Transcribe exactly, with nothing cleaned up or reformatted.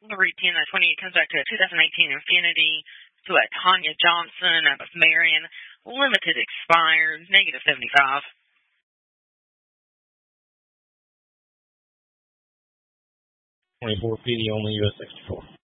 Three ten twenty-eight comes back to a two thousand eighteen Infinity to a Tanya Johnson out of Marion. Limited expired, negative seventy-five. twenty-four P D only, U S sixty-four.